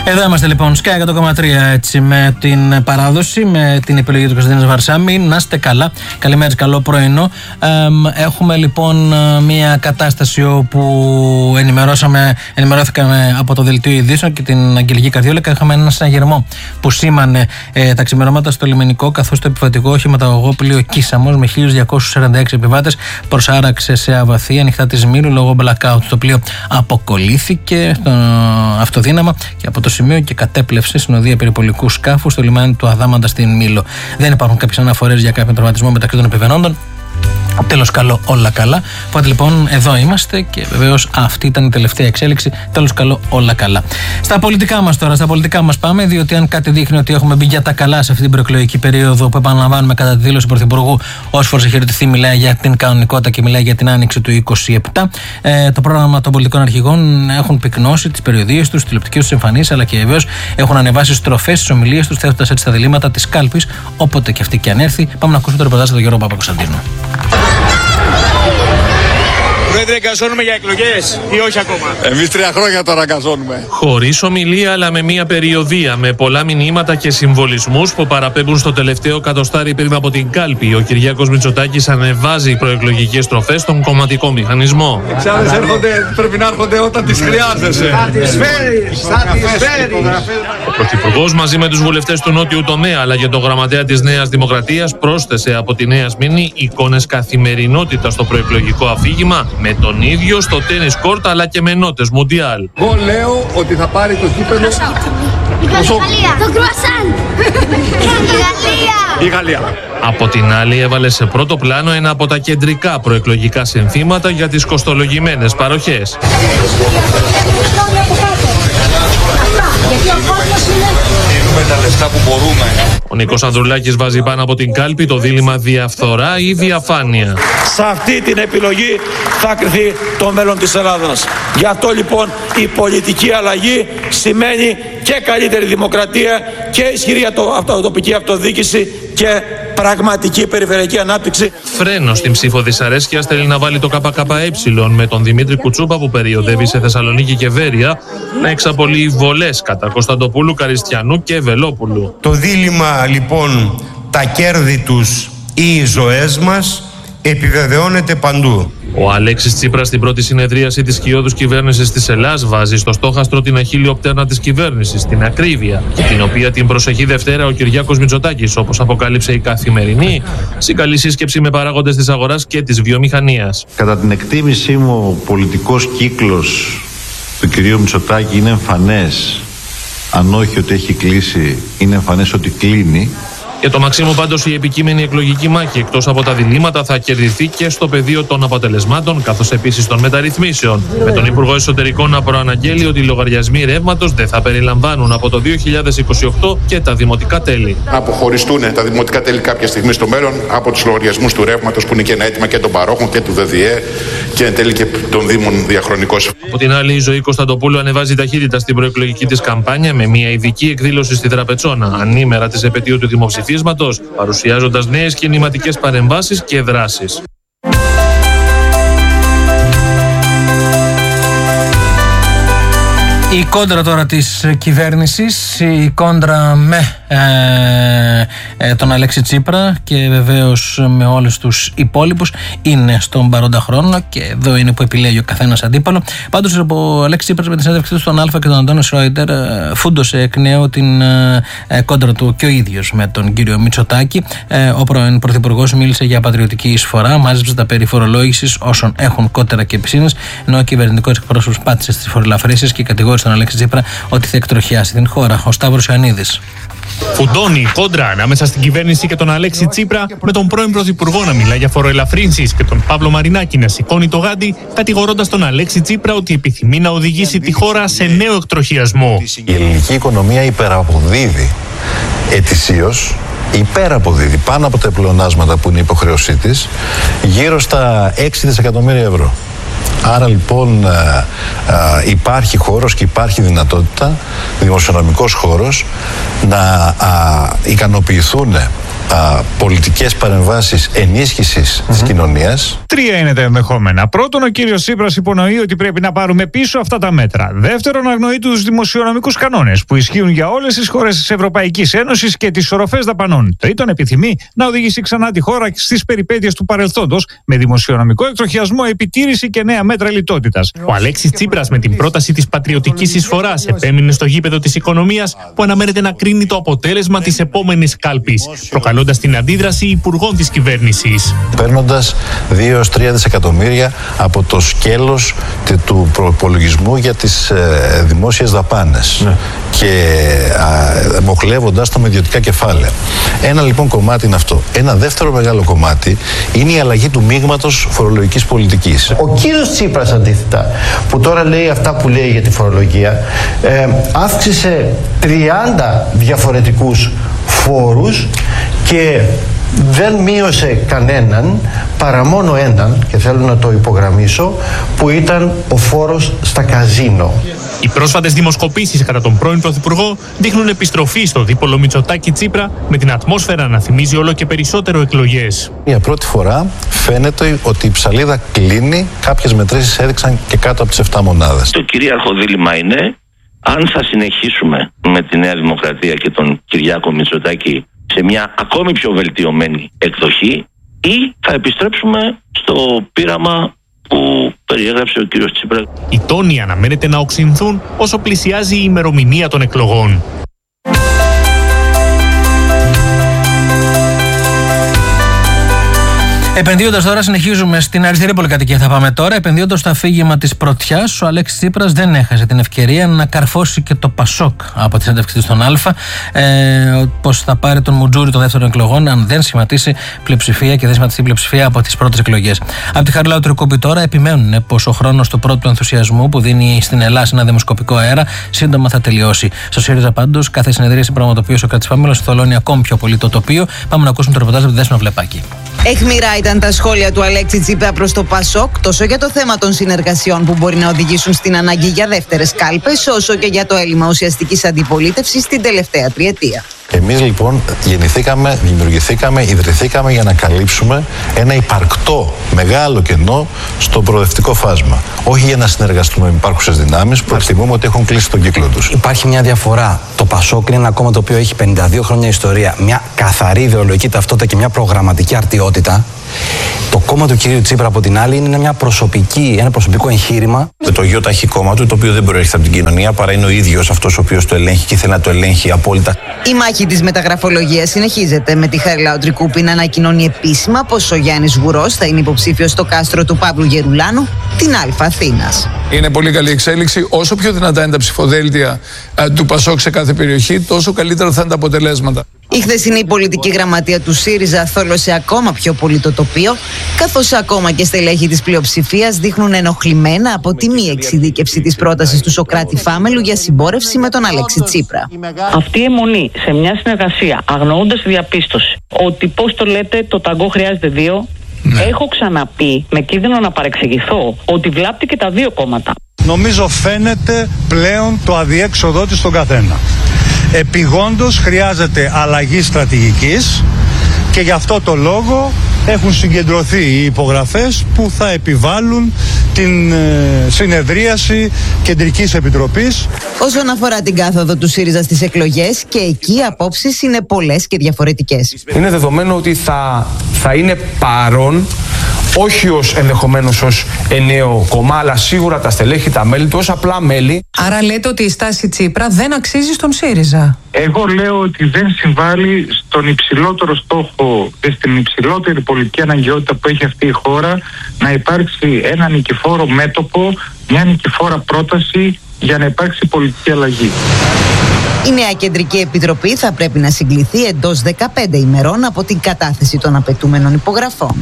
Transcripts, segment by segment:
Εδώ είμαστε λοιπόν, Sky 100,3, έτσι, με την παράδοση, με την επιλογή του Κωνσταντίνου Βαρσάμι. Να είστε καλά, καλημέρα, καλό πρωινό. Έχουμε λοιπόν μια κατάσταση όπου ενημερώθηκαμε από το Δελτίο Ειδήσεων και την Αγγελική Καρδιόλακα. Είχαμε ένα συναγερμό που σήμανε τα ξημερώματα στο λιμενικό, καθώς το επιβατικό οχηματαγωγό πλοίο Κίσαμος με 1.246 επιβάτες προσάραξε σε αβαθή ανοιχτά της Μήλου λόγω blackout. Το πλοίο αποκολλήθηκε στο αυτοδύναμα και από το σημείο και κατέπλευσε συνοδεία περιπολικού σκάφου στο λιμάνι του Αδάμαντα στην Μήλο. Δεν υπάρχουν κάποιες αναφορές για κάποιο τραυματισμό μεταξύ των επιβαίνοντων. Τέλος καλό, όλα καλά. Οπότε λοιπόν εδώ είμαστε και βεβαίως αυτή ήταν η τελευταία εξέλιξη. Τέλος καλό, όλα καλά. Στα πολιτικά μας τώρα, στα πολιτικά μας πάμε, διότι αν κάτι δείχνει ότι έχουμε μπει για τα καλά σε αυτή την προεκλογική περίοδο που επαναλαμβάνουμε κατά τη δήλωση του Πρωθυπουργού, όσες φορές έχει ερωτηθεί, μιλάει για την κανονικότητα και μιλάει για την άνοιξη του 27. Το πρόγραμμα των πολιτικών αρχηγών έχουν πυκνώσει τις περιοδίες τους, τις τηλεοπτικές τους εμφανίσεις, αλλά και βεβαίως έχουν ανεβάσει στροφές στις ομιλίες τους, θέτοντας έτσι τα διλήμματα της κάλπης, όποτε και αυτή και αν έρθει. Πάμε να ακούσουμε το ρεπορτάζ του Γιώργου Παπακοσταντίνου. Πρόεδρε, καζώνουμε για εκλογές ή όχι ακόμα? Εμείς 3 χρόνια τώρα καζώνουμε. Χωρίς ομιλία, αλλά με μια περιοδία, με πολλά μηνύματα και συμβολισμούς που παραπέμπουν στο τελευταίο κατοστάρι πριν από την κάλπη. Ο Κυριάκος Μητσοτάκης ανεβάζει προεκλογικές στροφές στον κομματικό μηχανισμό. Εξάδες πρέπει να έρχονται όταν τις χρειάζεσαι. Θα τις φέρεις. Ο Πρωθυπουργός μαζί με τους βουλευτές του νότιου τομέα αλλά και τον γραμματέα της Νέας Δημοκρατίας πρόσθεσε από τη Νέα Σμύρνη εικόνες καθημερινότητας στο προεκλογικό αφήγημα, με τον ίδιο στο τένις κόρτ αλλά και με νότες Μουντιάλ. Εγώ λέω ότι θα πάρει το κύπελλο Το κρουασάν. η Γαλλία. Από την άλλη έβαλε σε πρώτο πλάνο ένα από τα κεντρικά προεκλογικά συνθήματα για τις κοστολογημένες παροχές. Δίνουμε τα λεφτά που μπορούμε. Ο Νίκος Ανδρουλάκης βάζει πάνω από την κάλπη το δίλημμα διαφθορά ή διαφάνεια. Σε αυτή την επιλογή θα κριθεί το μέλλον της Ελλάδας. Γι' αυτό λοιπόν η πολιτική αλλαγή σημαίνει και καλύτερη δημοκρατία και ισχυρή τοπική αυτοδιοίκηση και πραγματική περιφερειακή ανάπτυξη. Φρένο στην ψήφο δυσαρέσκειας θέλει να βάλει το ΚΚΕ με τον Δημήτρη Κουτσούπα που περιοδεύει σε Θεσσαλονίκη και Βέρεια να εξαπολύει βολές κατά Κωνσταντοπούλου, Καριστιανού και Βελόπουλου. Το δίλημμα λοιπόν τα κέρδη τους ή οι ζωές μας επιβεβαιώνεται παντού. Ο Αλέξης Τσίπρας στην πρώτη συνεδρίαση της σκιώδους κυβέρνησης της Ελλάδας βάζει στο στόχαστρο την αχίλλειο πτέρνα της κυβέρνησης, την ακρίβεια, την οποία την προσεχή Δευτέρα ο Κυριάκος Μητσοτάκης, όπως αποκάλυψε η Καθημερινή, σε καλή σύσκεψη με παράγοντες της αγοράς και της βιομηχανίας. Κατά την εκτίμησή μου, ο πολιτικός κύκλος του κυρίου Μητσοτάκη είναι εμφανές. Αν όχι ότι έχει κλείσει, είναι εμφανές ότι κλείνει. Για το Μαξίμου πάντως η επικείμενη εκλογική μάχη εκτός από τα διλήμματα θα κερδιθεί και στο πεδίο των αποτελεσμάτων καθώς επίσης των μεταρρυθμίσεων. Με τον Υπουργό Εσωτερικών να προαναγγέλει ότι οι λογαριασμοί ρεύματος δεν θα περιλαμβάνουν από το 2028 και τα δημοτικά τέλη. Να αποχωριστούν τα δημοτικά τέλη κάποια στιγμή στο μέλλον από τους λογαριασμούς του ρεύματος που είναι και ένα αίτημα και των παρόχων και του ΔΔΕ και εν τέλει και των Δήμων διαχρονικώς. Από την άλλη, η Ζωή Κωνσταντοπούλου ανεβάζει ταχύτητα στην προεκλογική της καμπάνια με μια ειδική εκδήλωση στη Δραπετσόνα, ανήμερα της επετείου του δημοψηφίσματος, παρουσιάζοντας νέες κινηματικές παρεμβάσεις και δράσεις. Η κόντρα τώρα της κυβέρνησης, η κόντρα με τον Αλέξη Τσίπρα και βεβαίως με όλους τους υπόλοιπους είναι στον παρόντα χρόνο και εδώ είναι που επιλέγει ο καθένας αντίπαλο. Πάντως ο Αλέξης Τσίπρας με τη συνέντευξή του στον Α και τον Αντώνιο Σρόιντερ φούντωσε εκ νέου την κόντρα του και ο ίδιος με τον κύριο Μητσοτάκη. Ο πρώην Πρωθυπουργός μίλησε για πατριωτική εισφορά, μάζεψε τα περί φορολόγησης όσων έχουν κότερα και πισίνες, ενώ ο κυβερνητικός εκπρόσωπος πάτησε στις φορολαφρύσεις και κατηγόρησε τον Αλέξη Τσίπρα ότι θα εκτροχιάσει την χώρα. Ο Σταύρος Ιωαννίδης. Φουντώνει η κόντρα ανάμεσα στην κυβέρνηση και τον Αλέξη Τσίπρα, με τον πρώην Πρωθυπουργό να μιλάει για φοροελαφρύνσεις και τον Παύλο Μαρινάκη να σηκώνει το γάντι, κατηγορώντας τον Αλέξη Τσίπρα ότι επιθυμεί να οδηγήσει τη χώρα σε νέο εκτροχιασμό. Η ελληνική οικονομία υπεραποδίδει ετησίως, υπεραποδίδει πάνω από τα πλεονάσματα που είναι η υποχρέωσή της, γύρω στα 6 δισεκατομμύρια ευρώ. Άρα λοιπόν υπάρχει χώρος και υπάρχει δυνατότητα, δημοσιονομικός χώρος, να ικανοποιηθούν πολιτικές παρεμβάσεις ενίσχυσης της κοινωνίας. Τρία είναι τα ενδεχόμενα. Πρώτον, ο κύριος Τσίπρας υπονοεί ότι πρέπει να πάρουμε πίσω αυτά τα μέτρα. Δεύτερον, αγνοεί τους δημοσιονομικούς κανόνες που ισχύουν για όλες τις χώρες της Ευρωπαϊκής Ένωσης και τις οροφές δαπανών. Τρίτον, επιθυμεί να οδηγήσει ξανά τη χώρα στις περιπέτειες του παρελθόντος με δημοσιονομικό εκτροχιασμό, επιτήρηση και νέα μέτρα λιτότητας. Ο Αλέξης Τσίπρας με την πρόταση της πατριωτικής εισφοράς επέμεινε στο γήπεδο της οικονομίας που αναμένεται να κρίνει το αποτέλεσμα της επόμενης κάλπης, προκαλώντας την αντίδραση υπουργών της κυβέρνησης. Παίρνοντας 2-3 δισεκατομμύρια από το σκέλος του προϋπολογισμού για τις δημόσιες δαπάνες και μοχλεύοντας το με ιδιωτικά κεφάλαια. Ένα λοιπόν κομμάτι είναι αυτό. Ένα δεύτερο μεγάλο κομμάτι είναι η αλλαγή του μείγματος φορολογικής πολιτικής. Ο κύριος Τσίπρας αντίθετα, που τώρα λέει αυτά που λέει για τη φορολογία, αύξησε 30 διαφορετικούς φόρους και δεν μείωσε κανέναν παρά μόνο έναν, και θέλω να το υπογραμμίσω, που ήταν ο φόρος στα καζίνο. Οι πρόσφατες δημοσκοπήσεις κατά τον πρώην Πρωθυπουργό δείχνουν επιστροφή στο δίπολο Μητσοτάκη-Τσίπρα, με την ατμόσφαιρα να θυμίζει όλο και περισσότερο εκλογές. Για πρώτη φορά φαίνεται ότι η ψαλίδα κλείνει. Κάποιες μετρήσεις έδειξαν και κάτω από τις 7 μονάδες. Το κυρίαρχο δίλημμα είναι αν θα συνεχίσουμε με τη Νέα Δημοκρατία και τον Κυριάκο Μητσοτάκη σε μια ακόμη πιο βελτιωμένη εκδοχή, ή θα επιστρέψουμε στο πείραμα που περιέγραψε ο κύριος Τσίπρας. Οι τόνοι αναμένεται να οξυνθούν όσο πλησιάζει η ημερομηνία των εκλογών. Επενδύοντας τώρα, συνεχίζουμε στην αριστερή πολυκατοικία. Θα πάμε τώρα. Επενδύοντας στο αφήγημα της πρωτιάς, ο Αλέξης Τσίπρας δεν έχασε την ευκαιρία να καρφώσει και το Πασόκ από τη συνέντευξη του στον Α. Πως θα πάρει τον Μουτζούρι των δεύτερων εκλογών, αν δεν σχηματίσει πλειοψηφία και δεν σχηματιστεί πλειοψηφία από τις πρώτες εκλογές. Από τη Χαριλάου Τρικούπη τώρα επιμένουν πως ο χρόνος του πρώτου ενθουσιασμού που δίνει στην Ελλάδα ένα δημοσκοπικό αέρα σύντομα θα τελειώσει. Στο ΣΥΡΙΖΑ πάντως, κάθε συνεδρίαση πραγματοποιεί ο Κρατσφάμιλος θολώνει ακόμη πιο πολύ το τοπίο. Πάμε να ακούσουμε το ρεπορτάζ από τη Δέσποινα Βλεπάκη. Αιχμηρά ήταν τα σχόλια του Αλέξη Τσίπρα προς το Πασόκ, τόσο για το θέμα των συνεργασιών που μπορεί να οδηγήσουν στην ανάγκη για δεύτερες κάλπες, όσο και για το έλλειμμα ουσιαστικής αντιπολίτευσης την τελευταία τριετία. Εμείς λοιπόν γεννηθήκαμε, δημιουργηθήκαμε, ιδρυθήκαμε για να καλύψουμε ένα υπαρκτό μεγάλο κενό στο προοδευτικό φάσμα. Όχι για να συνεργαστούμε με υπάρχουσες δυνάμεις που εκτιμούμε ότι έχουν κλείσει τον κύκλο τους. Υπάρχει μια διαφορά. Το Πασόκ είναι ένα κόμμα το οποίο έχει 52 χρόνια ιστορία, μια καθαρή ιδεολογική ταυτότητα και μια προγραμματική αρτιότητα. Το κόμμα του κυρίου Τσίπρα από την άλλη είναι ένα προσωπικό εγχείρημα. Με το ΙΟΤΑΧΗ κόμμα του, το οποίο δεν προέρχεται από την κοινωνία, παρά είναι ο ίδιος αυτός ο οποίος το ελέγχει και θέλει να το ελέγχει απόλυτα. Η μάχη της μεταγραφολογίας συνεχίζεται, με τη Χαριλάου Τρικούπη να ανακοινώνει επίσημα πως ο Γιάννης Βουρός θα είναι υποψήφιος στο κάστρο του Παύλου Γερουλάνου, την Α Αθήνας. Είναι πολύ καλή εξέλιξη. Όσο πιο δυνατά είναι τα ψηφοδέλτια του Πασόκ σε κάθε περιοχή, τόσο καλύτερα θα είναι τα αποτελέσματα. Η χθεσινή πολιτική γραμματεία του ΣΥΡΙΖΑ θόλωσε ακόμα πιο πολύ το τοπίο, καθώς ακόμα και στελέχη της πλειοψηφίας δείχνουν ενοχλημένα από τη μη εξειδίκευση της πρότασης του Σωκράτη Φάμελου για συμπόρευση με τον Αλέξη Τσίπρα. Αυτή η αιμονή σε μια συνεργασία, αγνοώντας τη διαπίστωση ότι, πώς το λέτε, το ταγκό χρειάζεται δύο. Έχω ξαναπεί, με κίνδυνο να παρεξηγηθώ, ότι βλάπτει και τα δύο κόμματα. Νομίζω φαίνεται πλέον το αδιέξοδό της στον καθένα. Επιγόντως χρειάζεται αλλαγή στρατηγικής και γι' αυτό το λόγο έχουν συγκεντρωθεί οι υπογραφές που θα επιβάλλουν την συνεδρίαση Κεντρικής Επιτροπής. Όσον αφορά την κάθοδο του ΣΥΡΙΖΑ στις εκλογές, και εκεί οι απόψεις είναι πολλές και διαφορετικές. Είναι δεδομένο ότι θα είναι παρόν, όχι ενδεχομένως ως εννέο κόμμα, αλλά σίγουρα τα στελέχη, τα μέλη του, ως απλά μέλη. Άρα λέτε ότι η στάση Τσίπρα δεν αξίζει στον ΣΥΡΙΖΑ. Εγώ λέω ότι δεν συμβάλλει στον υψηλότερο στόχο και στην υψηλότερη πολιτική αναγκαιότητα που έχει αυτή η χώρα, να υπάρξει ένα νικηφόρο μέτωπο, μια νικηφόρα πρόταση για να υπάρξει πολιτική αλλαγή. Η νέα Κεντρική Επιτροπή θα πρέπει να συγκληθεί εντός 15 ημερών από την κατάθεση των απαιτούμενων υπογραφών.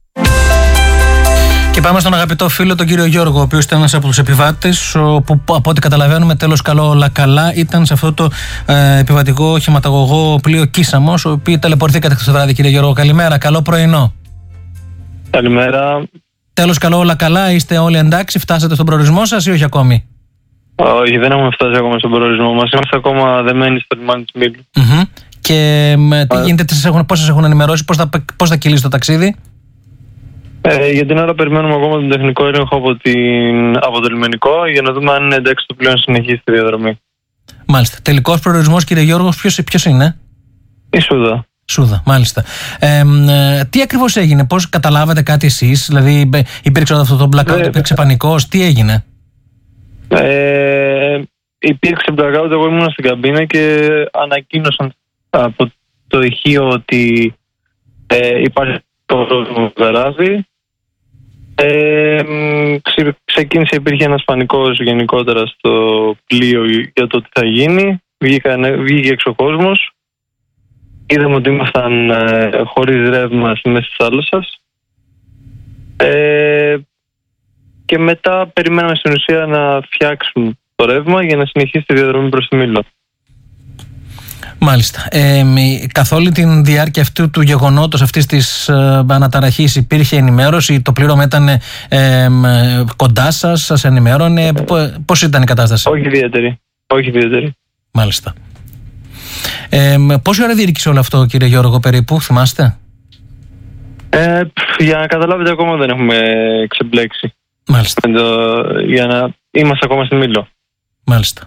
Και πάμε στον αγαπητό φίλο τον κύριο Γιώργο, ο οποίος ήταν ένας από τους επιβάτες που, από ό,τι καταλαβαίνουμε, τέλος καλό όλα καλά, ήταν σε αυτό το επιβατικό χηματαγωγό πλοίο Κίσαμος, ο οποίο ταλαιπωρηθήκατε χθες το βράδυ, κύριε Γιώργο. Καλημέρα, καλό πρωινό. Καλημέρα. Τέλος καλό όλα καλά, είστε όλοι εντάξει, φτάσατε στον προορισμό σας ή όχι ακόμη? Όχι, δεν έχουμε φτάσει ακόμα στον προορισμό μας, είμαστε ακόμα δεμένοι στο λιμάνι της Μήλου. Και τι γίνεται, πώς σας έχουν ενημερώσει, πώς θα κυλήσει το ταξίδι? Για την ώρα περιμένουμε ακόμα τον τεχνικό έλεγχο από το λιμενικό για να δούμε αν είναι εντάξει το πλοίο να συνεχίσει τη διαδρομή. Μάλιστα. Τελικός προορισμός, κύριε Γιώργο, ποιος είναι? Η Σούδα. Σούδα, μάλιστα. Τι ακριβώς έγινε, πώς καταλάβατε κάτι εσείς, δηλαδή υπήρξε αυτό το blackout, υπήρξε πανικός, τι έγινε? Υπήρξε blackout, εγώ ήμουν στην καμπίνα και ανακοίνωσαν από το ηχείο ότι υπάρχει το γαράζι. Ξεκίνησε, υπήρχε ένας πανικός γενικότερα στο πλοίο για το τι θα γίνει. Βγήκε έξω ο κόσμος. Είδαμε ότι ήμασταν χωρίς ρεύμα μέσα της θάλασσας. Και μετά περιμέναμε στην ουσία να φτιάξουν το ρεύμα για να συνεχίσει τη διαδρομή προς τη Μήλο. Μάλιστα. Καθ' όλη τη διάρκεια αυτού του γεγονότος, αυτής της αναταραχής, υπήρχε ενημέρωση? Το πλήρωμα ήταν κοντά σας, σας ενημέρωνε? Πώς ήταν η κατάσταση? Όχι ιδιαίτερη. Μάλιστα. Πόση ώρα διήρκησε όλο αυτό, κύριε Γιώργο, περίπου, θυμάστε? Για να καταλάβετε, ακόμα δεν έχουμε ξεμπλέξει. Μάλιστα. Για να είμαστε ακόμα στη Μήλο. Μάλιστα.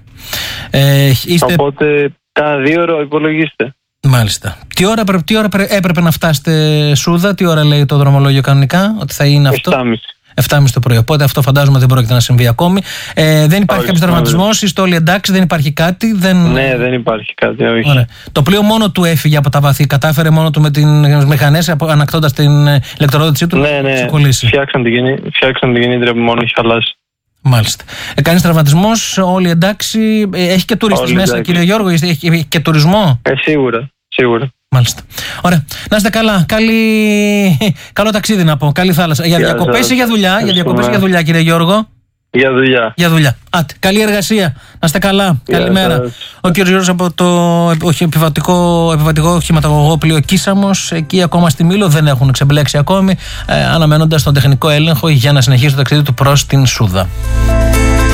Οπότε τα 2 ώρες υπολογίστε. Μάλιστα. Τι ώρα έπρεπε να φτάσετε Σούδα, τι ώρα λέει το δρομολόγιο κανονικά ότι θα είναι αυτό? 7.30 το πρωί. Οπότε αυτό φαντάζομαι δεν πρόκειται να συμβεί ακόμη. Δεν υπάρχει κάποιο τραυματισμό, είστε όλοι εντάξει, δεν υπάρχει κάτι? Ναι, δεν υπάρχει κάτι. Όχι. Ωραία. Το πλοίο μόνο του έφυγε από τα βαθύ, κατάφερε μόνο του με τις μηχανές, ανακτώντας την ηλεκτροδότησή του? Ναι. Φτιάξαν την κινήτρια που μόνο έχει χαλάσει. Μάλιστα. Κανείς τραυματισμός, όλοι εντάξει? Έχει και τουρίστες μέσα, κύριε Γιώργο, έχει και τουρισμό? Σίγουρα. Μάλιστα. Ωραία. Να είστε καλά. Καλό ταξίδι να πω. Καλή θάλασσα. Για διακοπές ή για δουλειά? Για διακοπές ή για δουλειά, κύριε Γιώργο? Για δουλειά. Καλή εργασία. Να είστε καλά. Καλημέρα. Ο κύριος Γιώργος από το επιβατικό οχηματογωγό πλοίο Κίσαμος. Εκεί ακόμα στη Μήλο δεν έχουν ξεμπλέξει ακόμη, αναμένοντας τον τεχνικό έλεγχο για να συνεχίσει το ταξίδι του προς την Σούδα.